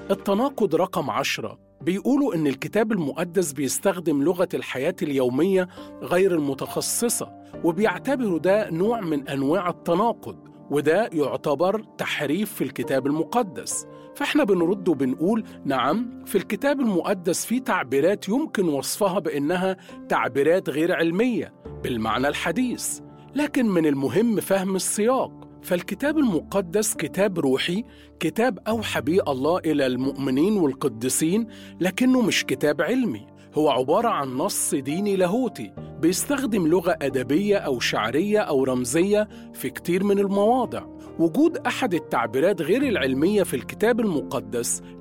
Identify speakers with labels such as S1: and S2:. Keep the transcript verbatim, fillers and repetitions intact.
S1: التناقض رقم عشرة بيقولوا إن الكتاب المقدس بيستخدم لغة الحياة اليومية غير المتخصصة، وبيعتبروا ده نوع من أنواع التناقض، وده يعتبر تحريف في الكتاب المقدس. فإحنا بنرد وبنقول نعم، في الكتاب المقدس في تعبيرات يمكن وصفها بأنها تعبيرات غير علمية بالمعنى الحديث، لكن من المهم فهم السياق. فالكتاب المقدس كتاب روحي، كتاب أوحى به الله إلى المؤمنين والقديسين، لكنه مش كتاب علمي، هو عبارة عن نص ديني لاهوتي بيستخدم لغة أدبية أو شعرية أو رمزية في كتير من المواضع. وجود أحد التعبيرات غير العلمية في الكتاب المقدس